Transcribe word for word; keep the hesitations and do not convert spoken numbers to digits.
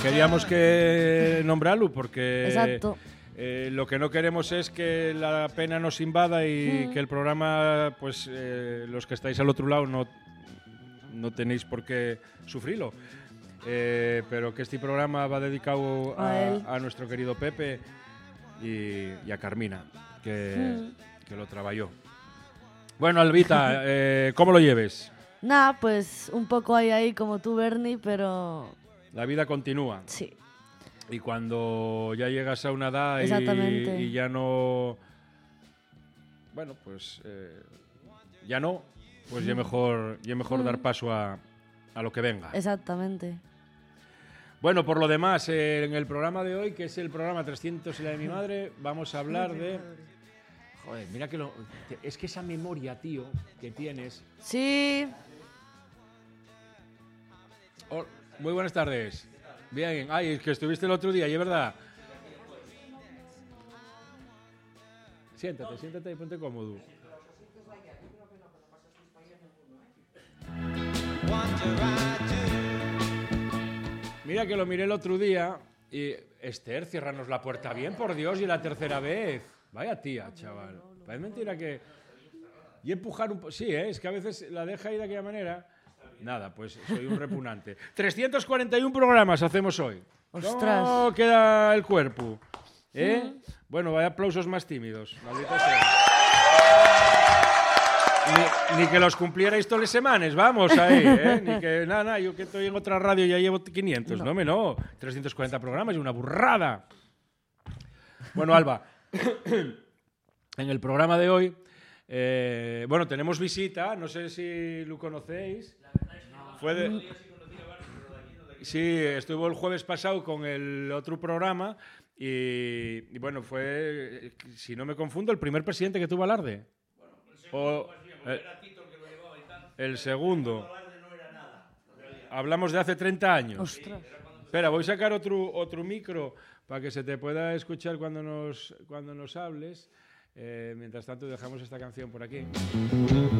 queríamos que nombrarlo porque Exacto. eh, lo que no queremos es que la pena nos invada y Mm. que el programa, pues eh, los que estáis al otro lado no, no tenéis por qué sufrirlo. Eh, pero que este programa va dedicado A a, él. a nuestro querido Pepe y, y a Carmina, que, Mm. que lo trabajó. Bueno, Albita, eh, ¿cómo lo lleves? Nada, pues un poco ahí ahí como tú, Bernie, pero La vida continúa. sí. Y cuando ya llegas a una edad y, Exactamente. y ya no... Bueno, pues eh, ya no, pues ya mejor, ya mejor Mm. dar paso a, a lo que venga. Exactamente. Bueno, por lo demás, eh, en el programa de hoy, que es el programa trescientos y la de mi madre, vamos a hablar de... Joder, mira que lo... Es que esa memoria, tío, que tienes... Sí. Oh, muy buenas tardes. Bien, ay, es que estuviste el otro día, ¿y es verdad? Siéntate, siéntate y ponte cómodo. Mira que lo miré el otro día y... Esther, ciérranos la puerta bien, por Dios, y la tercera vez. Vaya tía, chaval. Parece mentira que... Y empujar un poco... Sí, ¿eh? Es que a veces la deja ahí de aquella manera... Nada, pues soy un repugnante. trescientos cuarenta y uno programas hacemos hoy. Ostras. ¿Cómo queda el cuerpo? ¿Eh? Mm. Bueno, vaya aplausos más tímidos. Maldita sea. Ni, ni que los cumplierais todas las semanas, vamos ahí, ¿eh? Ni que, nada, nada, yo que estoy en otra radio ya llevo quinientos, no, no me no. trescientos cuarenta programas y una burrada. Bueno, Alba, en el programa de hoy, eh, bueno, tenemos visita, no sé si lo conocéis. Fue de... Sí, estuvo el jueves pasado con el otro programa y, y bueno, fue, si no me confundo, el primer presidente que tuvo Alarde. O, el, el segundo. Hablamos de hace treinta años. Ostras. Espera, voy a sacar otro, otro micro para que se te pueda escuchar cuando nos, cuando nos hables. Eh, mientras tanto, dejamos esta canción por aquí.